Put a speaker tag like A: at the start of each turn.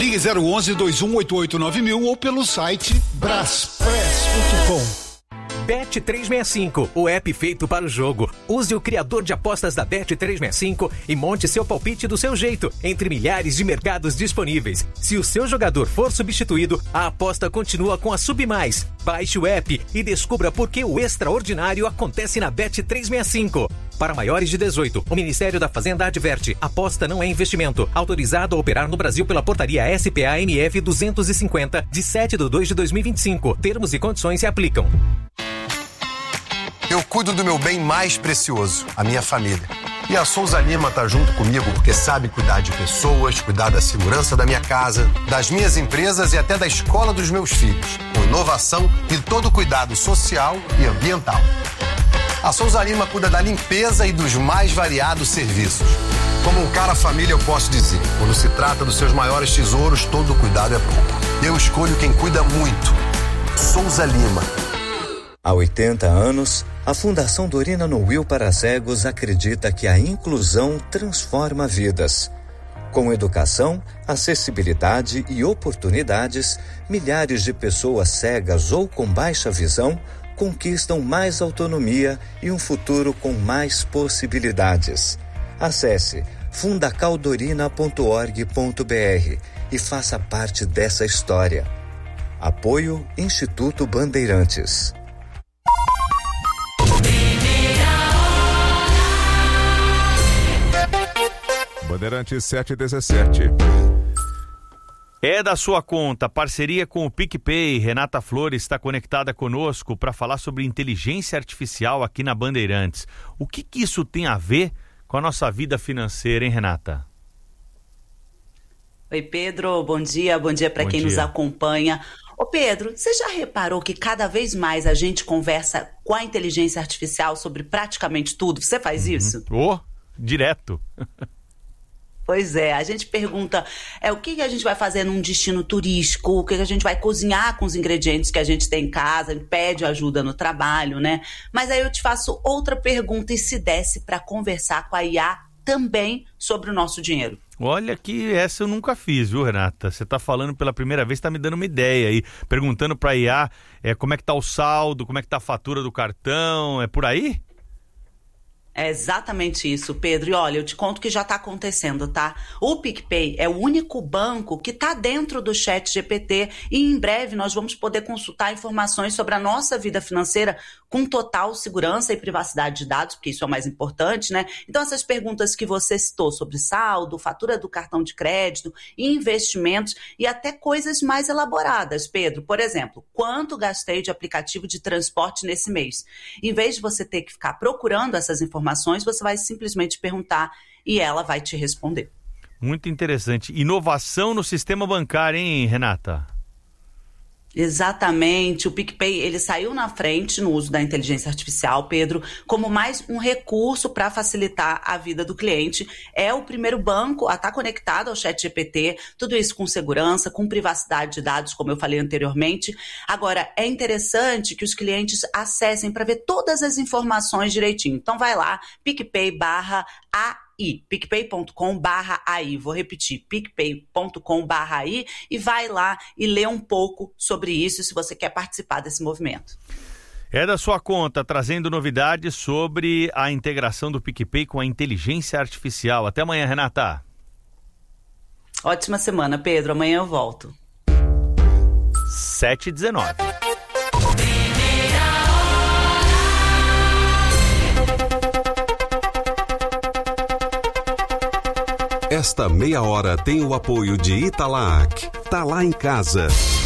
A: Ligue 011-2188-9000 ou pelo site braspress.com.
B: Bet365, o app feito para o jogo. Use o criador de apostas da Bet365 e monte seu palpite do seu jeito, entre milhares de mercados disponíveis. Se o seu jogador for substituído, a aposta continua com a Submais. Baixe o app e descubra por que o extraordinário acontece na Bet365. Para maiores de 18, o Ministério da Fazenda adverte: aposta não é investimento. Autorizado a operar no Brasil pela portaria SPA-MF 250, de 7/2/2025. Termos e condições se aplicam.
C: Eu cuido do meu bem mais precioso, a minha família. E a Souza Lima tá junto comigo porque sabe cuidar de pessoas, cuidar da segurança da minha casa, das minhas empresas e até da escola dos meus filhos, com inovação e todo cuidado social e ambiental. A Souza Lima cuida da limpeza e dos mais variados serviços. Como um cara família, eu posso dizer, quando se trata dos seus maiores tesouros, todo cuidado é pouco. Eu escolho quem cuida muito. Souza Lima.
D: Há 80 anos, a Fundação Dorina Noil para Cegos acredita que a inclusão transforma vidas. Com educação, acessibilidade e oportunidades, milhares de pessoas cegas ou com baixa visão conquistam mais autonomia e um futuro com mais possibilidades. Acesse fundacaldorina.org.br e faça parte dessa história. Apoio Instituto Bandeirantes.
E: Bandeirantes 717.
F: É da sua conta, parceria com o PicPay. Renata Flores está conectada conosco para falar sobre inteligência artificial aqui na Bandeirantes. O que isso tem a ver com a nossa vida financeira, hein, Renata?
G: Oi, Pedro, bom dia para quem nos acompanha. Ô Pedro, você já reparou que cada vez mais a gente conversa com a inteligência artificial sobre praticamente tudo? Você faz isso?
F: Direto.
G: Pois é, a gente pergunta o que a gente vai fazer num destino turístico, o que a gente vai cozinhar com os ingredientes que a gente tem em casa, pede ajuda no trabalho, né? Mas aí eu te faço outra pergunta, e se desse para conversar com a IA também sobre o nosso dinheiro?
F: Olha que essa eu nunca fiz, viu, Renata? Você está falando pela primeira vez, está me dando uma ideia aí, perguntando para a IA como é que tá o saldo, como é que tá a fatura do cartão, é por aí?
G: É exatamente isso, Pedro. E olha, eu te conto que já está acontecendo, tá? O PicPay é o único banco que está dentro do ChatGPT e em breve nós vamos poder consultar informações sobre a nossa vida financeira com total segurança e privacidade de dados, porque isso é o mais importante, né? Então essas perguntas que você citou sobre saldo, fatura do cartão de crédito, investimentos e até coisas mais elaboradas, Pedro. Por exemplo, quanto gastei de aplicativo de transporte nesse mês? Em vez de você ter que ficar procurando essas informações, você vai simplesmente perguntar e ela vai te responder.
F: Muito interessante. Inovação no sistema bancário, hein, Renata?
G: Exatamente. O PicPay, ele saiu na frente no uso da inteligência artificial, Pedro, como mais um recurso para facilitar a vida do cliente. É o primeiro banco a estar conectado ao ChatGPT, tudo isso com segurança, com privacidade de dados, como eu falei anteriormente. Agora, é interessante que os clientes acessem para ver todas as informações direitinho. Então, vai lá, PicPay/AI. picpay.com/AI, vou repetir, picpay.com/AI, e vai lá e lê um pouco sobre isso se você quer participar desse movimento.
F: É da sua conta, trazendo novidades sobre a integração do PicPay com a inteligência artificial. Até amanhã, Renata.
G: Ótima semana, Pedro. Amanhã eu volto.
F: 7h19.
H: Esta meia hora tem o apoio de Italac. Tá lá em casa.